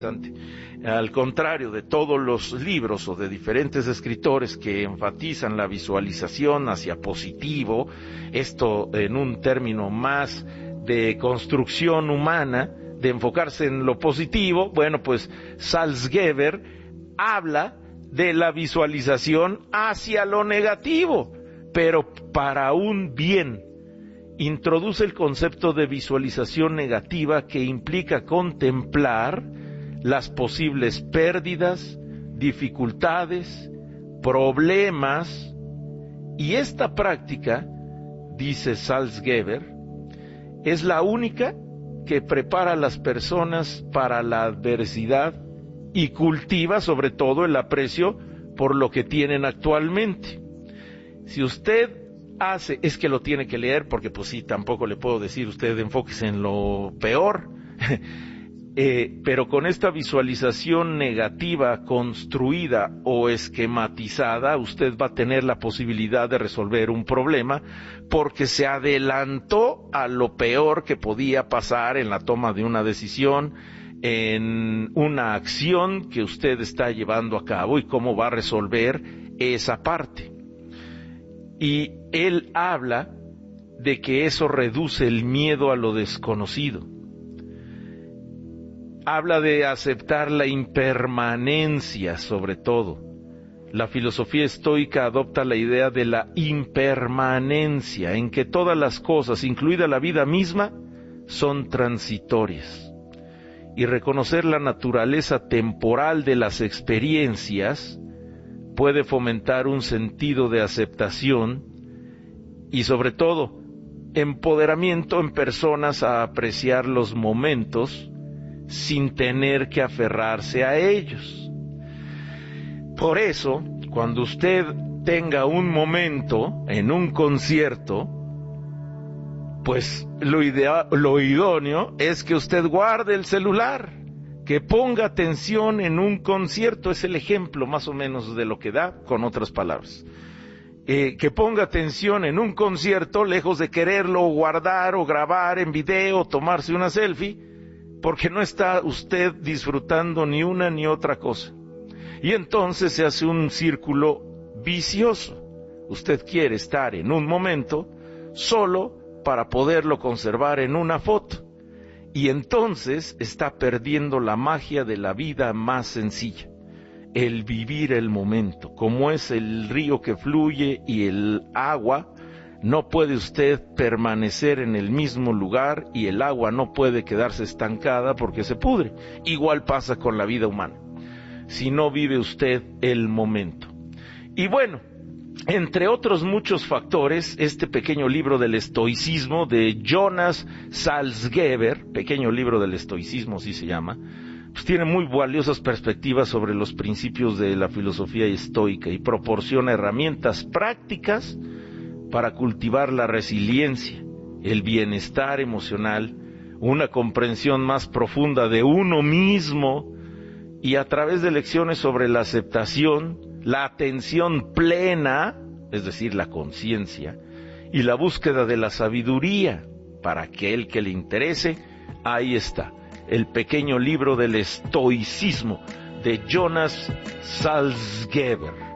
Al contrario de todos los libros o de diferentes escritores que enfatizan la visualización hacia positivo, esto en un término más de construcción humana, de enfocarse en lo positivo, bueno, pues Salzgeber habla de la visualización hacia lo negativo, pero para un bien. Introduce el concepto de visualización negativa que implica contemplar las posibles pérdidas, dificultades, problemas, y esta práctica, dice Salzgeber, es la única que prepara a las personas para la adversidad y cultiva sobre todo el aprecio por lo que tienen actualmente. Si usted hace, es que lo tiene que leer porque pues sí, tampoco le puedo decir usted enfóquese en lo peor, pero con esta visualización negativa construida o esquematizada, usted va a tener la posibilidad de resolver un problema porque se adelantó a lo peor que podía pasar en la toma de una decisión, en una acción que usted está llevando a cabo y cómo va a resolver esa parte. Y él habla de que eso reduce el miedo a lo desconocido. Habla de aceptar la impermanencia sobre todo. La filosofía estoica adopta la idea de la impermanencia, en que todas las cosas, incluida la vida misma, son transitorias. Y reconocer la naturaleza temporal de las experiencias puede fomentar un sentido de aceptación y sobre todo empoderamiento en personas a apreciar los momentos sin tener que aferrarse a ellos. Por eso, cuando usted tenga un momento en un concierto, pues lo idóneo es que usted guarde el celular, que ponga atención en un concierto, es el ejemplo más o menos de lo que da, con otras palabras. Que ponga atención en un concierto, lejos de quererlo guardar o grabar en video, tomarse una selfie, porque no está usted disfrutando ni una ni otra cosa. Y entonces se hace un círculo vicioso. Usted quiere estar en un momento solo para poderlo conservar en una foto. Y entonces está perdiendo la magia de la vida más sencilla. El vivir el momento. Como es el río que fluye y el agua, no puede usted permanecer en el mismo lugar y el agua no puede quedarse estancada porque se pudre. Igual pasa con la vida humana, si no vive usted el momento. Y bueno, entre otros muchos factores, este pequeño libro del estoicismo de Jonas Salzgeber, pequeño libro del estoicismo así se llama, pues tiene muy valiosas perspectivas sobre los principios de la filosofía estoica y proporciona herramientas prácticas para cultivar la resiliencia, el bienestar emocional, una comprensión más profunda de uno mismo y a través de lecciones sobre la aceptación, la atención plena, es decir, la conciencia, y la búsqueda de la sabiduría para aquel que le interese. Ahí está, el pequeño libro del estoicismo de Jonas Salzgeber.